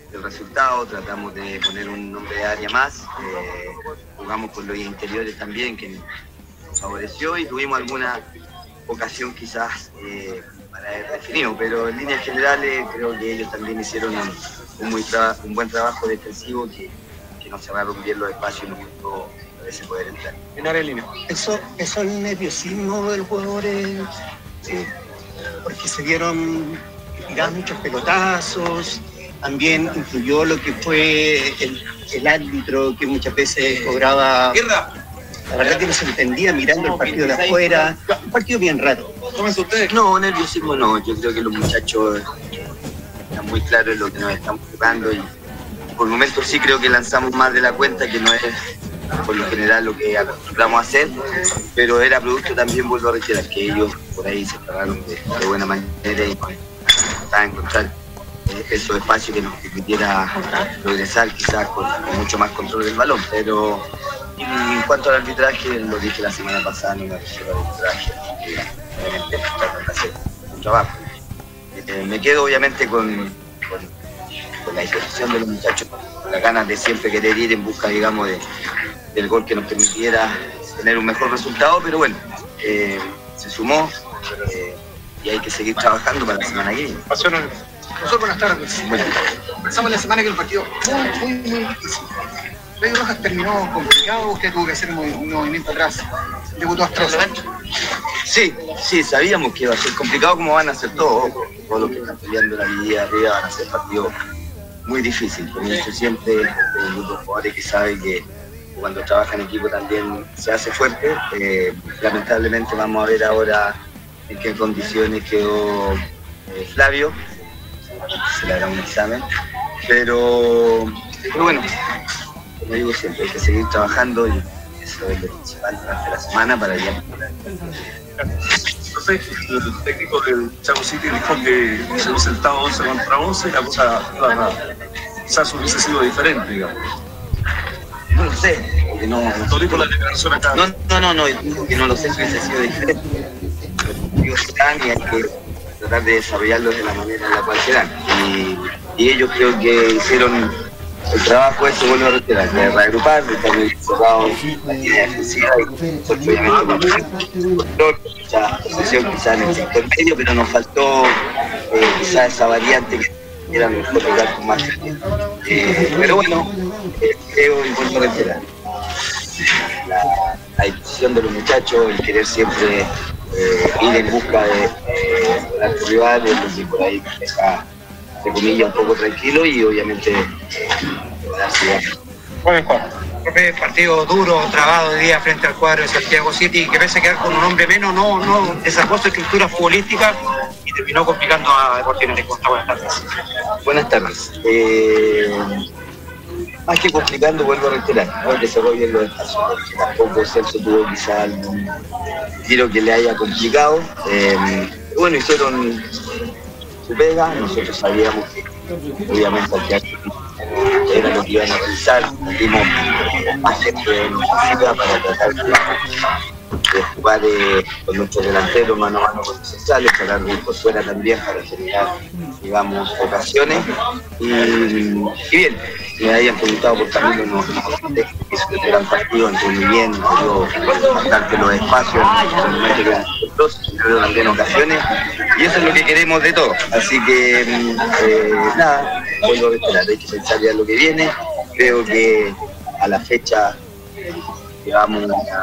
del resultado, tratamos de poner un nombre de área más, jugamos con los interiores también, que nos favoreció, y tuvimos alguna ocasión quizás para haber definido, pero en líneas generales creo que ellos también hicieron un buen trabajo defensivo que nos cerraron bien los espacios y nos costó a veces poder entrar. En área en línea. Eso es el nerviosismo del jugador, porque se dieron tiradas muchos pelotazos, también influyó lo que fue el árbitro, que muchas veces cobraba. La verdad que no se entendía mirando el partido de afuera, un partido bien raro. ¿Cómo es usted? No, nerviosismo no, yo creo que los muchachos están muy claros en lo que nos estamos jugando, y por el momento sí creo que lanzamos más de la cuenta, que no es por lo general lo que acostumbramos a hacer, pero era producto también, vuelvo a reiterar, que ellos por ahí se pararon de buena manera y a encontrar esos espacios que nos permitiera progresar quizás con mucho más control del balón. Pero en cuanto al arbitraje, lo dije la semana pasada, no me refiero al arbitraje, obviamente tratan de hacer un trabajo. Me quedo obviamente con la disposición de los muchachos, con las ganas de siempre querer ir en busca, digamos, del gol que nos permitiera tener un mejor resultado, pero bueno, se sumó y hay que seguir trabajando para la semana que viene. Profesor, buenas tardes. Pensamos la semana que el partido muy difícil. Rey Rojas terminó complicado, usted tuvo que hacer un movimiento atrás. Debutó Astroza. Sí, sabíamos que iba a ser complicado, como van a ser todos los que están peleando la liguilla arriba, van a ser partidos muy difíciles. Por eso siempre hay muchos jugadores que saben que cuando trabaja en equipo también se hace fuerte. Lamentablemente vamos a ver ahora en qué condiciones quedó Flavio, se le hará un examen, pero bueno, como digo siempre, hay que seguir trabajando y eso es lo principal durante la semana para ya. El técnico del Chaco City dijo que se han sentado 11 contra 11 y la cosa quizás hubiese sido diferente, digamos. No lo sé, porque no dijo la declaración acá. No, que no lo sé si hubiese sido diferente. Los partidos se dan y hay que tratar de desarrollarlos de la manera en la cual se dan. Y ellos creo que hicieron el trabajo ese, vuelvo a reiterar, de reagrupar, de estar muy cerrados la línea defensiva y obviamente mucha posesión quizás en el sector medio, pero nos faltó quizás esa variante que era mejor jugar con más gente. Pero bueno, creo y vuelvo a reiterar, la disposición de los muchachos, el querer siempre ir en busca de el rival, es lo que por ahí me deja, de comillas, un poco tranquilo y obviamente Buen profe, partido duro, trabado de día frente al cuadro de Santiago City, que pese a quedar con un hombre menos, no desarrolló su estructura futbolística y terminó complicando a Deportivo Necochea. Buenas tardes. Buenas tardes. Más que complicando, vuelvo a reiterar, no desarrollo en los espacios. Tampoco Celso tuvo quizá algún tiro que le haya complicado. Bueno, hicieron su pega, nosotros sabíamos que obviamente era lo que iban a realizar, dimos más gente en ofensiva para tratar de jugar con nuestros delanteros mano a mano con los centrales, tratar de ir por fuera también para generar, digamos, ocasiones y bien, me habían preguntado por Camilo, no hizo un gran partido, entró muy bien, dio bastante los espacios, también ocasiones, y eso es lo que queremos de todo, así que nada, vuelvo a reiterar, hay que pensar ya lo que viene, creo que a la fecha llevamos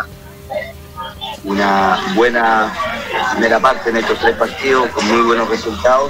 una buena primera parte en estos 3 partidos con muy buenos resultados,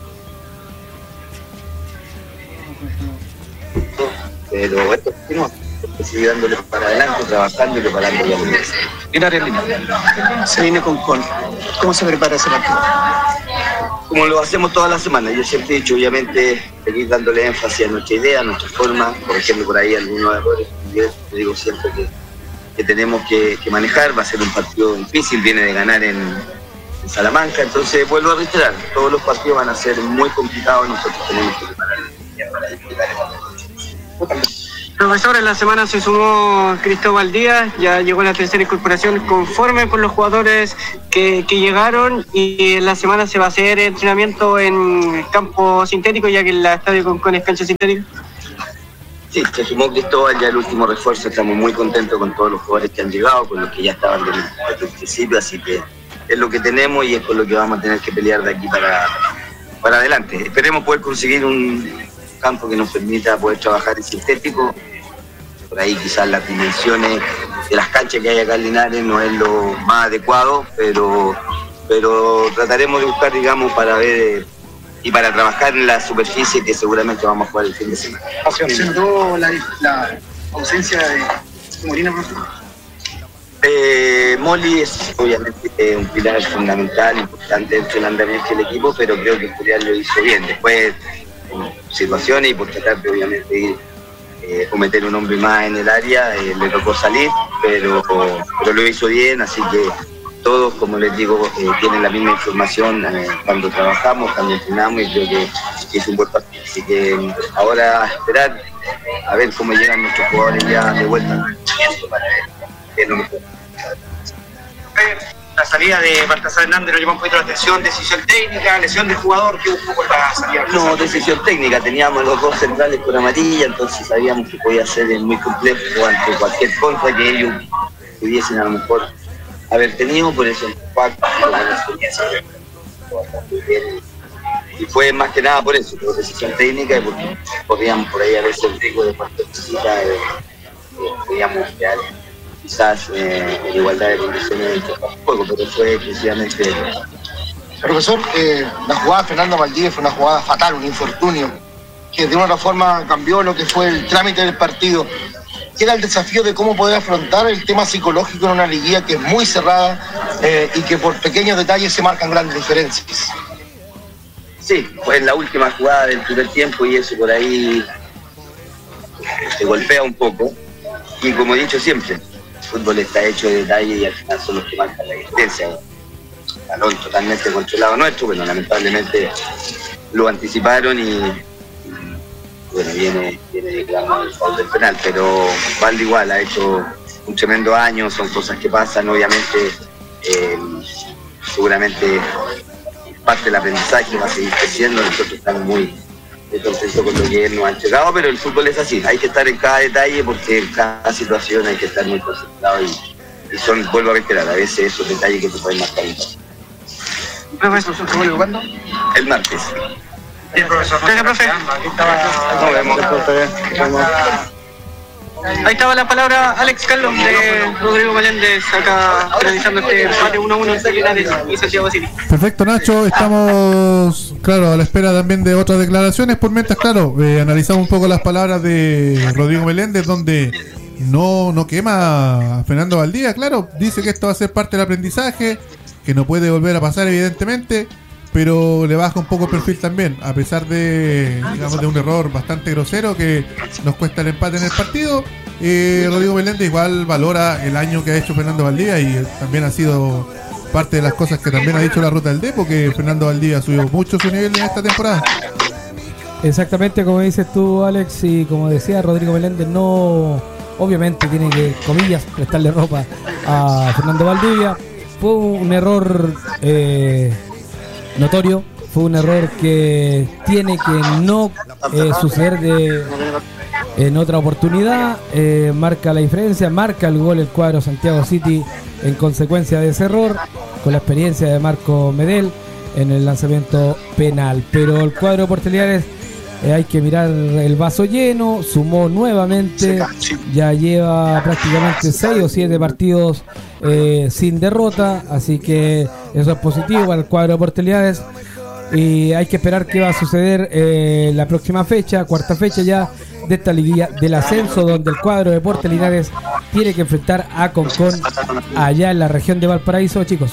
pero esto continúa, seguir dándole para adelante, trabajando y preparando ya muy bien. En área en línea. Se viene con Col. ¿Cómo se prepara ese partido? Como lo hacemos toda la semana, yo siempre he dicho, obviamente, seguir dándole énfasis a nuestra idea, a nuestra forma, corrigiendo por ahí algunos errores, yo digo siempre que tenemos que manejar, va a ser un partido difícil, viene de ganar en Salamanca, entonces vuelvo a reiterar, todos los partidos van a ser muy complicados, nosotros tenemos que preparar para disputar el partido. Profesor, en la semana se sumó Cristóbal Díaz, ya llegó la tercera incorporación, conforme con los jugadores que llegaron, y en la semana se va a hacer entrenamiento en campo sintético, ya que el estadio Concón es cancha sintética. Sí, se sumó Cristóbal, ya el último refuerzo. Estamos muy contentos con todos los jugadores que han llegado, con los que ya estaban desde el principio, así que es lo que tenemos y es con lo que vamos a tener que pelear de aquí para adelante. Esperemos poder conseguir un campo que nos permita poder trabajar en sintético. Por ahí quizás las dimensiones de las canchas que hay acá en Linares no es lo más adecuado, pero trataremos de buscar, digamos, para ver y para trabajar en la superficie que seguramente vamos a jugar el fin de semana. ¿Sentó la ausencia de Molina, profesor? Molly es obviamente un pilar fundamental, importante dentro del andamiaje del equipo, pero creo que Julián lo hizo bien. Después, en situaciones y por tratar de obviamente ir cometer un hombre más en el área, le tocó salir, pero lo hizo bien, así que todos, como les digo, tienen la misma información cuando trabajamos, cuando entrenamos, y creo que es un buen partido. Así que ahora esperar a ver cómo llegan nuestros jugadores ya de vuelta para ver qué es lo mejor. La salida de Baltasar Hernández nos llamó un poquito la atención, decisión técnica, lesión del jugador, ¿qué hubo con la salida? No, decisión técnica, teníamos los dos centrales con amarilla, entonces sabíamos que podía ser muy complejo ante cualquier contra que ellos pudiesen a lo mejor haber tenido, por eso y fue más que nada por eso, por decisión técnica, y porque podíamos por ahí a veces el riesgo de cualquier cosita, podíamos crear quizás en igualdad de condiciones en el juego, pero fue exclusivamente. Profesor, la jugada de Fernando Valdivia fue una jugada fatal, un infortunio, que de una u otra forma cambió lo que fue el trámite del partido. ¿Qué era el desafío de cómo poder afrontar el tema psicológico en una liguilla que es muy cerrada y que por pequeños detalles se marcan grandes diferencias? Sí, fue la última jugada del primer tiempo y eso por ahí se golpea un poco. Y como he dicho siempre, el fútbol está hecho de detalles y al final son los que marcan la diferencia. Balón totalmente controlado nuestro, bueno, lamentablemente lo anticiparon y bueno, viene claro el foul del penal, pero Valde igual ha hecho un tremendo año, son cosas que pasan, obviamente, seguramente parte del aprendizaje va a seguir creciendo, nosotros estamos muy contentos con lo que él nos ha entregado, pero el fútbol es así, hay que estar en cada detalle porque en cada situación hay que estar muy concentrado y son, vuelvo a reiterar, a veces esos detalles que te pueden marcar. Profesor, ¿se vuelve cuándo? El martes. Sí, profesor. Gracias, profe. Nos vemos. Ahí estaba la palabra Alex Carlos de Rodrigo Meléndez, acá realizando este empate 1-1 entre Linares y Santiago City. Perfecto, Nacho, estamos, claro, a la espera también de otras declaraciones, por mientras, claro, analizamos un poco las palabras de Rodrigo Meléndez, donde no quema a Fernando Valdivia, claro, dice que esto va a ser parte del aprendizaje, que no puede volver a pasar evidentemente, pero le baja un poco el perfil también, a pesar de, digamos, de un error bastante grosero que nos cuesta el empate en el partido. Rodrigo Meléndez igual valora el año que ha hecho Fernando Valdivia y también ha sido parte de las cosas que también ha dicho la Ruta del D, porque Fernando Valdivia subió mucho su nivel en esta temporada. Exactamente como dices tú, Alex, y como decía Rodrigo Meléndez, no, obviamente tiene que, comillas, prestarle ropa a Fernando Valdivia. Fue un error notorio, fue un error que tiene que no suceder en otra oportunidad. Marca la diferencia, marca el gol el cuadro Santiago City en consecuencia de ese error, con la experiencia de Marco Medel en el lanzamiento penal. Pero el cuadro de Puerto Linares, hay que mirar el vaso lleno, sumó nuevamente, ya lleva prácticamente 6 o 7 partidos sin derrota, así que eso es positivo para el cuadro de Puerto Linares. Y hay que esperar qué va a suceder la próxima fecha, cuarta fecha ya de esta liguilla del ascenso, donde el cuadro de Puerto Linares tiene que enfrentar a Concón allá en la región de Valparaíso, chicos.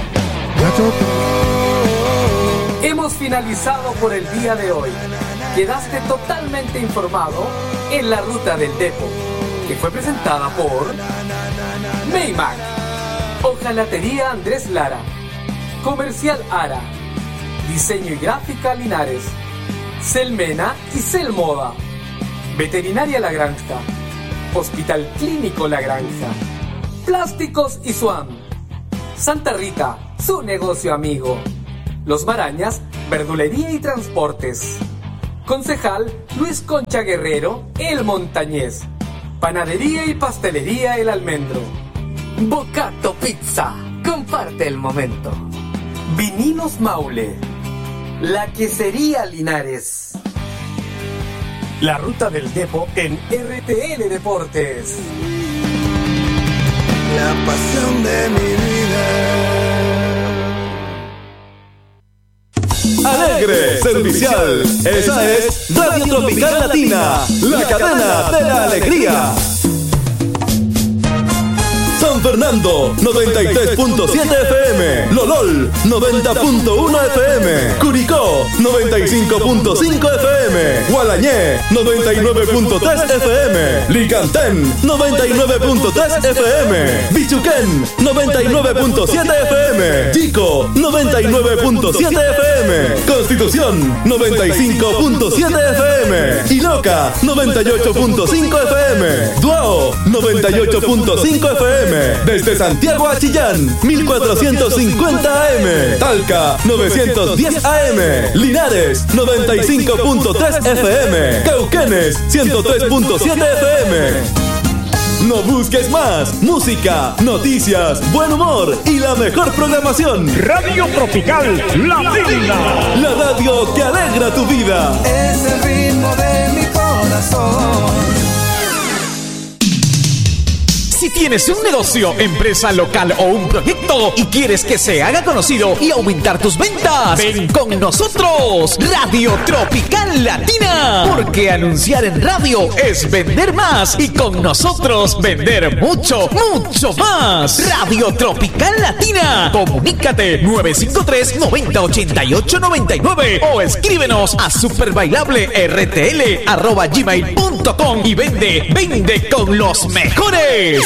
Hemos finalizado por el día de hoy. Quedaste totalmente informado en la Ruta del Depo, que fue presentada por Maymac, Hojalatería Andrés Lara, Comercial Ara, Diseño y Gráfica Linares, Celmena y Celmoda, Veterinaria La Granja, Hospital Clínico La Granja, Plásticos y Suam, Santa Rita, su negocio amigo, Los Marañas, Verdulería y Transportes, Concejal Luis Concha Guerrero, El Montañés, Panadería y Pastelería El Almendro, Bocato Pizza, comparte el momento, Vinilos Maule, La Quesería Linares, La Ruta del Depo en RTL Deportes. La pasión de mi vida. Alegre, servicial. Esa es Radio Tropical Latina, la cadena de la alegría. San Fernando, 93.7 FM. Lolol, 90.1 FM. Curicó, 95.5 FM. Gualañé, 99.3 FM. Licantén, 99.3 FM. Bichuquén, 99.7 FM. Chico, 99.7 FM. Constitución, 95.7 FM. Iloca, 98.5 FM. Duao, 98.5 FM. Desde Santiago a Chillán, 1450 AM. Talca, 910 AM. Linares, 95.3 FM. Cauquenes, 103.7 FM. No busques más. Música, noticias, buen humor y la mejor programación. Radio Tropical Latina. La radio que alegra tu vida. Es el ritmo de mi corazón. Si tienes un negocio, empresa local o un proyecto y quieres que se haga conocido y aumentar tus ventas, ven con nosotros, Radio Tropical Latina. Porque anunciar en radio es vender más y con nosotros vender mucho, mucho más. Radio Tropical Latina. Comunícate 953-9088-99 o escríbenos a superbailable@rtl.gmail.com y vende con los mejores.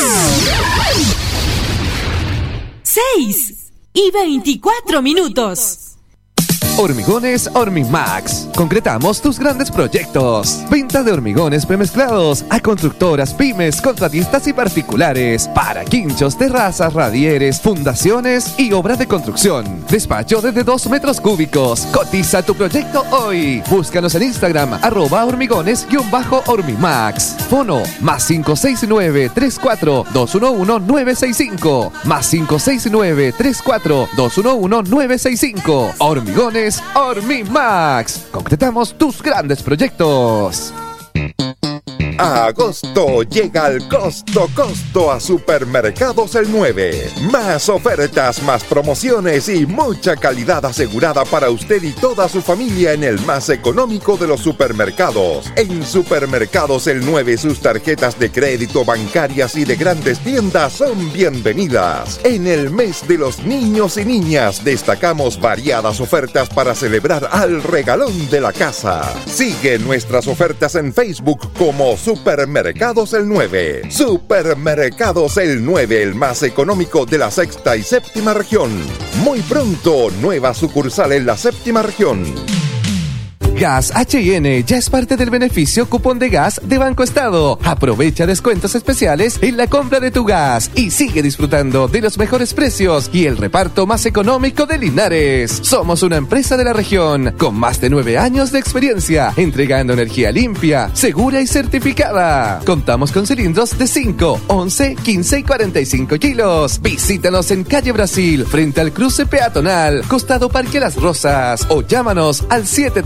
6:24. Hormigones Hormimax. Concretamos tus grandes proyectos. Venta de hormigones premezclados a constructoras, pymes, contratistas y particulares. Para quinchos, terrazas, radieres, fundaciones y obras de construcción. Despacho desde 2 metros cúbicos. Cotiza tu proyecto hoy. Búscanos en Instagram @hormigones_hormimax. Fono +569 34 211 965. +569 34 211 965. Hormigones Hormimax. Concretamos tus grandes proyectos. A agosto llega el costo a Supermercados El 9. Más ofertas, más promociones y mucha calidad asegurada para usted y toda su familia en el más económico de los supermercados. En Supermercados El 9 sus tarjetas de crédito, bancarias y de grandes tiendas son bienvenidas. En el mes de los niños y niñas destacamos variadas ofertas para celebrar al regalón de la casa. Sigue nuestras ofertas en Facebook como Supermercados El 9. Supermercados El 9, el más económico de la sexta y séptima región. Muy pronto, nueva sucursal en la séptima región. Gas H&N ya es parte del beneficio cupón de gas de Banco Estado. Aprovecha descuentos especiales en la compra de tu gas y sigue disfrutando de los mejores precios y el reparto más económico de Linares. Somos una empresa de la región con más de 9 años de experiencia entregando energía limpia, segura y certificada. Contamos con cilindros de 5, 11, 15 y 45 kilos. Visítanos en Calle Brasil, frente al cruce peatonal, costado Parque Las Rosas, o llámanos al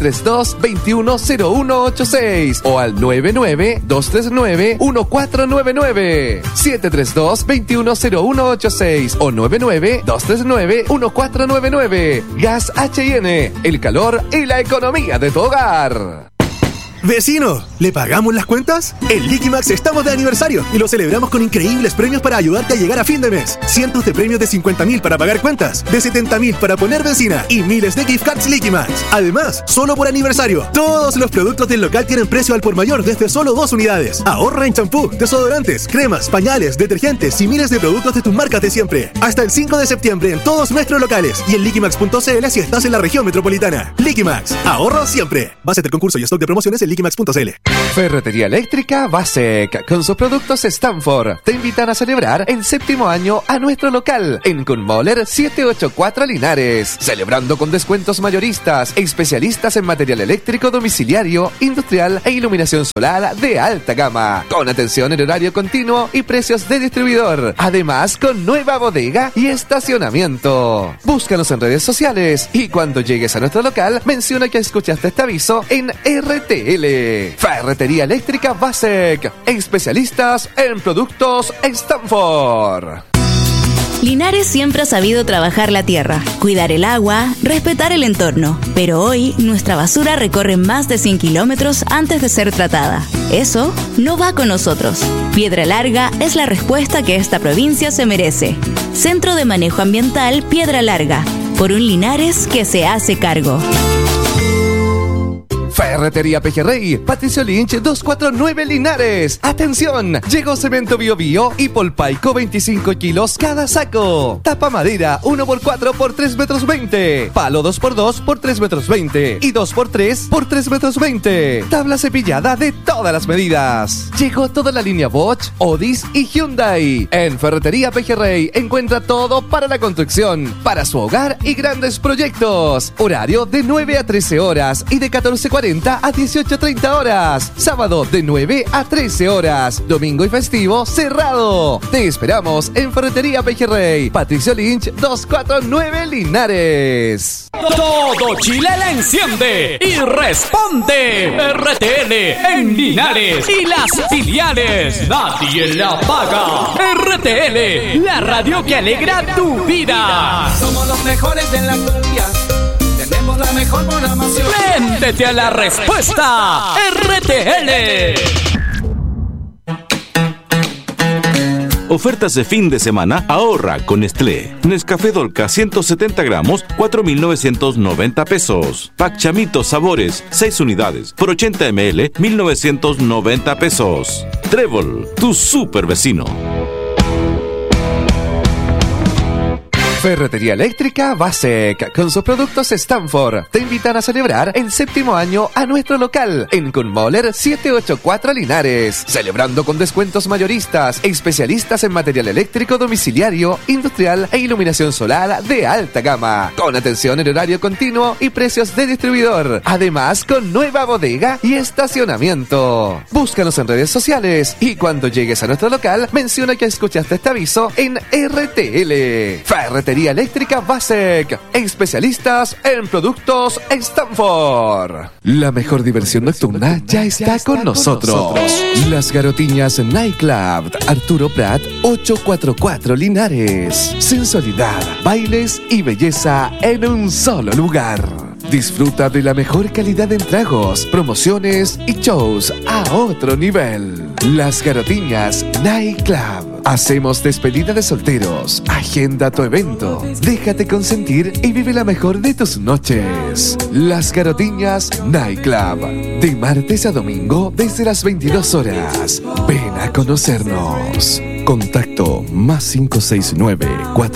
732-210186 o al 99-239-1499. 732-210186 o 99-239-1499. Gas H&N, el calor y la economía de tu hogar. Vecino, ¿le pagamos las cuentas? En Liquimax estamos de aniversario y lo celebramos con increíbles premios para ayudarte a llegar a fin de mes. Cientos de premios de 50.000 para pagar cuentas, de 70.000 para poner benzina y miles de gift cards Liquimax. Además, solo por aniversario, todos los productos del local tienen precio al por mayor desde solo 2 unidades. Ahorra en champú, desodorantes, cremas, pañales, detergentes y miles de productos de tus marcas de siempre. Hasta el 5 de septiembre en todos nuestros locales y en liquimax.cl si estás en la región metropolitana. Liquimax, ahorro siempre. Base del concurso y stock de promociones en liquimax.cl. Ferretería Eléctrica Basec, con sus productos Stanford, te invitan a celebrar el 7º año a nuestro local en Kunmoller 784 Linares, celebrando con descuentos mayoristas, especialistas en material eléctrico domiciliario, industrial e iluminación solar de alta gama, con atención en horario continuo y precios de distribuidor, además con nueva bodega y estacionamiento. Búscanos en redes sociales y cuando llegues a nuestro local, menciona que escuchaste este aviso en RTL. Ferretería Eléctrica Basec, especialistas en productos Stanford. Linares siempre ha sabido trabajar la tierra, cuidar el agua, respetar el entorno, pero hoy nuestra basura recorre más de 100 kilómetros antes de ser tratada. Eso no va con nosotros. Piedra Larga es la respuesta que esta provincia se merece. Centro de Manejo Ambiental Piedra Larga, por un Linares que se hace cargo. Ferretería Pejerrey, Patricio Lynch 249 Linares. ¡Atención! Llegó cemento Bio Bio y polpaico 25 kilos cada saco. Tapa madera 1x4 por 3 metros 20. Palo 2x2 por 3 metros 20. Y 2x3 por 3 metros 20. Tabla cepillada de todas las medidas. Llegó toda la línea Bosch, Odis y Hyundai. En Ferretería Pejerrey encuentra todo para la construcción, para su hogar y grandes proyectos. Horario de 9 a 13 horas y de 14:40 a 18:30 horas. Sábado de 9 a 13 horas. Domingo y festivo cerrado. Te esperamos en Ferretería Pejerrey, Patricio Lynch 249 Linares. Todo Chile la enciende y responde. RTL en Linares y las filiales. Nadie la apaga. RTL, la radio que alegra tu vida. Somos los mejores de la cumbia. Tenemos la mejor programación. Préndete a la respuesta. RTL. Ofertas de fin de semana, ahorra con Nestlé. Nescafé Dolca 170 gramos, 4,990 pesos. Pack Chamito Sabores, 6 unidades, por 80 ml, 1,990 pesos. Trébol, tu super vecino. Ferretería Eléctrica Basec, con sus productos Stanford, te invitan a celebrar el 7º año a nuestro local en Kunmoller 784 Linares, celebrando con descuentos mayoristas, especialistas en material eléctrico domiciliario, industrial e iluminación solar de alta gama, con atención en horario continuo y precios de distribuidor, además con nueva bodega y estacionamiento. Búscanos en redes sociales y cuando llegues a nuestro local, menciona que escuchaste este aviso en RTL. Ferretería Eléctrica Basec, especialistas en productos Stanford. La mejor diversión nocturna ya está con nosotros. Las Garotiñas Nightclub, Arturo Prat 844 Linares. Sensualidad, bailes y belleza en un solo lugar. Disfruta de la mejor calidad en tragos, promociones y shows a otro nivel. Las Garotiñas Nightclub. Hacemos despedida de solteros. Agenda tu evento. Déjate consentir y vive la mejor de tus noches. Las Garotiñas Nightclub. De martes a domingo desde las 22 horas. Ven a conocernos. Contacto +569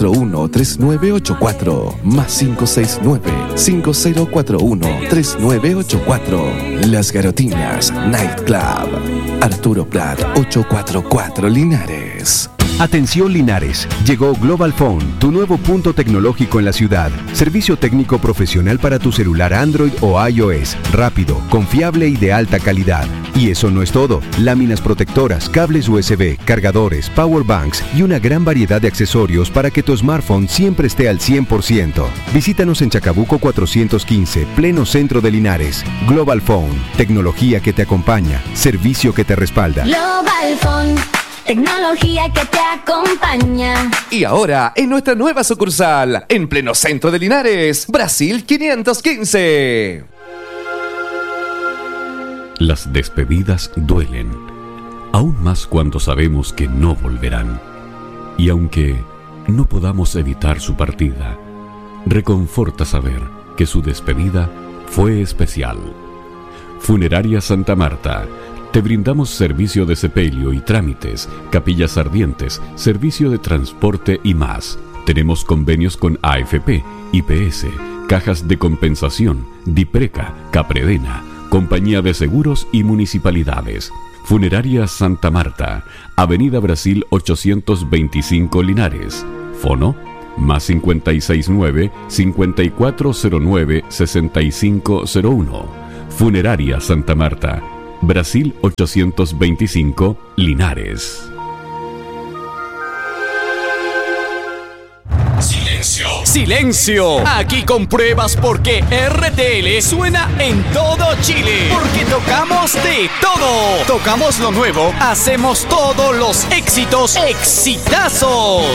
413984 +569 5041 3984. Las Garotiñas Nightclub. Arturo Prat 844 Linares. Atención Linares, llegó Global Phone, tu nuevo punto tecnológico en la ciudad. Servicio técnico profesional para tu celular Android o iOS, rápido, confiable y de alta calidad. Y eso no es todo, láminas protectoras, cables USB, cargadores, power banks y una gran variedad de accesorios para que tu smartphone siempre esté al 100%. Visítanos en Chacabuco 415, pleno centro de Linares. Global Phone, tecnología que te acompaña, servicio que te respalda. Global Phone. Tecnología que te acompaña. Y ahora, en nuestra nueva sucursal, en pleno centro de Linares, Brasil 515. Las despedidas duelen, aún más cuando sabemos que no volverán. Y aunque no podamos evitar su partida, reconforta saber que su despedida fue especial. Funeraria Santa Marta. Te brindamos servicio de sepelio y trámites, capillas ardientes, servicio de transporte y más. Tenemos convenios con AFP, IPS, cajas de compensación, Dipreca, Capredena, Compañía de Seguros y Municipalidades. Funeraria Santa Marta, Avenida Brasil 825 Linares. Fono más 569-5409-6501. Funeraria Santa Marta, Brasil 825 Linares. Silencio. ¡Silencio! Aquí compruebas por qué RTL suena en todo Chile. Porque tocamos de todo. Tocamos lo nuevo, hacemos todos los éxitos, exitazos.